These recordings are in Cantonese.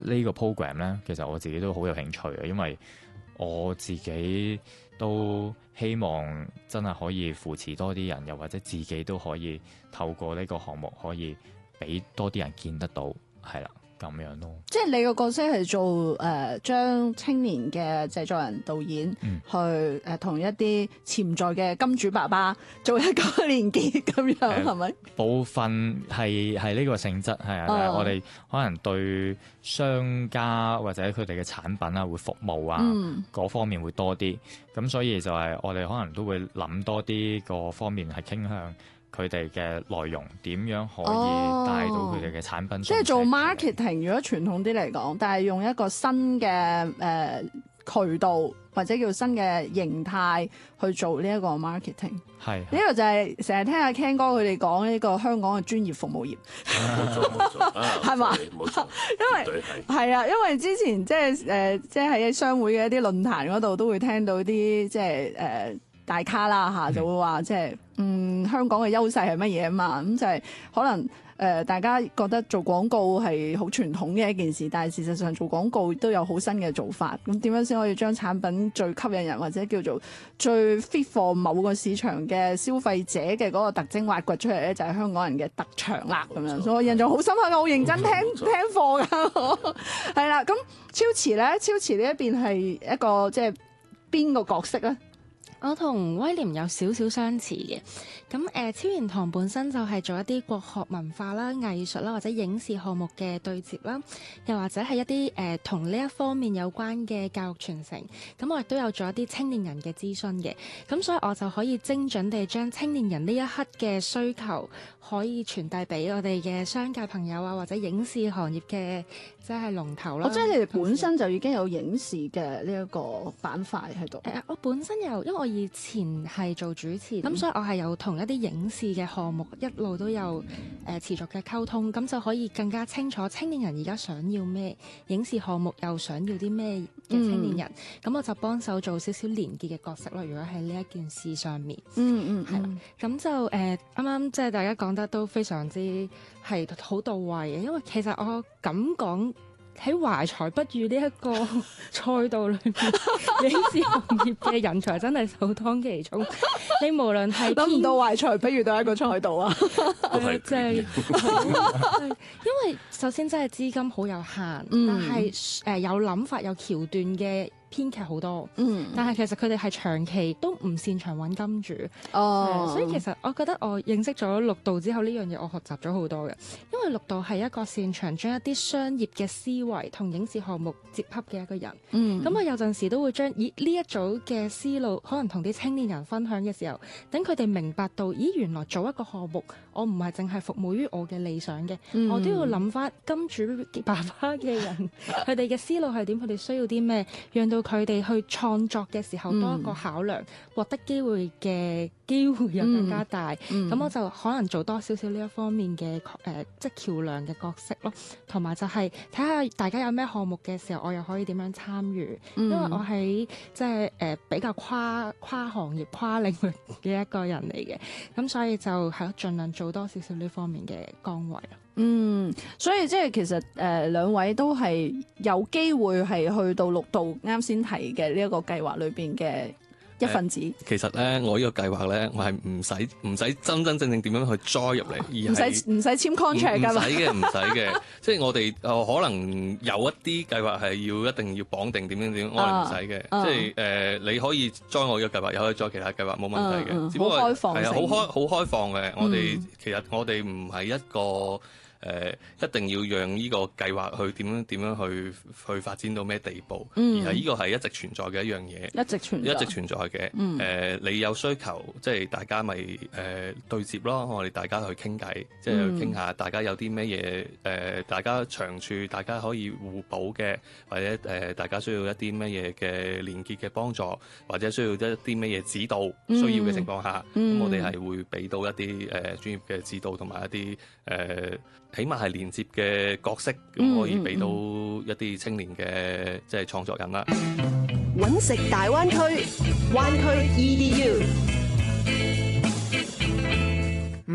呢個 program 咧，其實我自己都好有興趣嘅，因為我自己都希望真係可以扶持多啲人，又或者自己都可以透過呢個項目可以俾多啲人見得到，係啦。咁樣咯， 即係你個角色係做將青年嘅製作人導演去同一啲潛在嘅金主爸爸做一個連結咁樣，係咪？ 部分係呢個性質係啊，我哋可能對商家或者佢哋嘅產品啊，會服務啊嗰方面會多啲，咁所以就係我哋可能都會諗多啲個方面係傾向佢哋嘅內容點樣可以帶到佢哋嘅產品， 即係做 marketing。如果傳統啲嚟講，但係用一個新嘅渠道或者叫新嘅形態去做呢一個 marketing。係呢個就係成日聽阿 Ken 哥佢哋講呢個香港嘅專業服務業。 冇錯，係嘛？冇錯， 因為係啊，因為之前即係喺商會嘅一啲論壇嗰度都會聽到啲即係大咖啦嚇，就會話即係香港嘅優勢係乜嘢啊嘛，咁就係可能大家覺得做廣告係好傳統嘅一件事，但係事實上做廣告都有好新嘅做法。咁點樣先可以將產品最吸引人或者叫做最 fit for 某個市場嘅消費者嘅嗰個特徵挖掘出嚟咧，就係香港人嘅特長啦咁樣。所以我印象好深刻，我好認真聽課㗎。係啦，咁超池咧，超池呢一邊係一個即係邊個角色咧？ 我同威廉有少少相似嘅，咁超然堂本身就係做一啲國學文化啦、藝術啦或者影視項目嘅對接啦，又或者係一啲同呢一方面有關嘅教育傳承。咁我亦都有做一啲青年人嘅諮詢嘅，咁所以我就可以精準地將青年人呢一刻嘅需求可以傳遞俾我哋嘅商界朋友啊，或者影視行業嘅即係龍頭啦。 即係你哋本身就已經有影視嘅呢一個板塊喺度。 我本身有，因為我以前係做主持，咁所以我係有同一啲影視嘅項目一路都有持續嘅溝通，咁就可以更加清楚青年人而家想要咩，影視項目又想要啲咩嘅青年人，咁我就幫手做少少連結嘅角色咯。如果喺呢一件事上面，係啦，咁就啱啱即係大家講得都非常之係好到位嘅，因為其實我咁講。喺懷才不遇呢一個賽道裏面，影視行業嘅人才真係首當其衝。你無論係諗唔到懷才不遇到一個賽道啊！ 即係因為首先真係資金好有限，但係有諗法有橋段嘅編劇好多，但係其實佢哋係長期都唔擅長揾金主，所以其實我覺得我認識咗陸導之後，呢樣嘢我學習咗好多嘅，因為陸導係一個擅長將一啲商業嘅思維同影視項目接洽嘅一個人，咁我有陣時都會將呢一組嘅思路可能同啲青年人分享嘅時候，等佢哋明白到，原來做一個項目，我唔係淨係服務於我嘅理想嘅，我都要諗翻金主爸爸嘅人，佢哋嘅思路係點，佢哋需要啲咩，讓到佢哋去創作嘅時候多一個考量，獲得機會嘅機會又更加大。咁我就可能做多少少呢一方面嘅即係橋梁嘅角色咯，同埋就係睇下大家有咩項目嘅時候，我又可以點樣參與。因為我喺即係比較跨行業、跨領域嘅一個人嚟嘅，咁所以就係咯，盡量做多少少呢方面嘅崗位咯。 所以即係其實兩位都係有機會係去到陸導啱先提嘅呢一個計劃裏邊嘅一份子。 其實咧，我呢個計劃咧，我係唔使真真正正點樣去 join 入嚟，而係唔使簽 contract 㗎嘛。 唔使嘅，即係我哋可能有一啲計劃係一定要綁定點，我哋唔使嘅。即係你可以 join 我呢個計劃，又可以 join 其他計劃，冇問題嘅。只不過好開放， 係啊，好開放嘅。其實我哋唔係一個。一定要讓呢個計劃去點樣去發展到咩地步，而係呢個係一直存在嘅一樣嘢，一直存在嘅。你有需求，即係大家咪對接咯，我哋大家去傾偈，即係去傾下大家有啲咩嘢大家長處，大家可以互補嘅，或者大家需要一啲咩嘢嘅連結嘅幫助，或者需要一啲咩嘢指導需要嘅情況下，咁我哋係會俾到一啲專業嘅指導同埋一啲起碼係連接嘅角色，咁可以俾到一啲青年嘅即係創作人啦。 揾食大灣區，灣區 EDU。 唔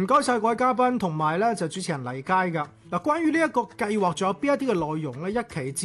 唔該晒各位嘉賓同埋咧就主持人黎佳噶。嗱，關於呢一個計劃仲有邊一啲嘅內容咧，一期